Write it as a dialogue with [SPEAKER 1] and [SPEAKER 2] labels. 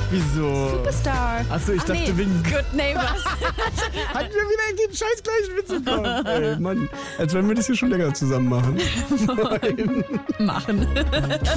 [SPEAKER 1] Wieso?
[SPEAKER 2] Superstar.
[SPEAKER 1] Achso, ich dachte wegen...
[SPEAKER 2] Good Neighbors.
[SPEAKER 1] Hatten wir wieder den scheiß gleichen Witz im Kopf. Ey, Mann, als wenn wir das hier schon länger zusammen machen.
[SPEAKER 2] Machen.